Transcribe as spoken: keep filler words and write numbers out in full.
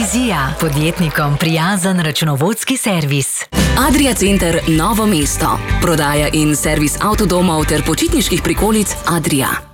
Vizija. Podjetnikom prijazen računovodski servis. Adria Center Novo mesto. Prodaja in servis avtodomov ter počitniških prikolic Adria.